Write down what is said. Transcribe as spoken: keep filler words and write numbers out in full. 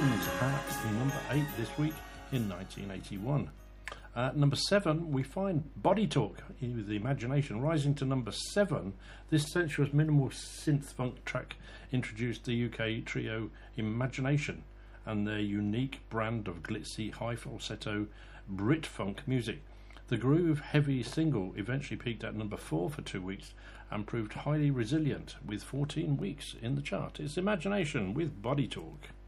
Legends at number eight this week in nineteen eighty-one. At number seven, we find Body Talk with The Imagination. Rising to number seven, this sensuous minimal synth funk track introduced the U K trio Imagination and their unique brand of glitzy high falsetto Brit funk music. The groove heavy single eventually peaked at number four for two weeks and proved highly resilient with fourteen weeks in the chart. It's Imagination with Body Talk.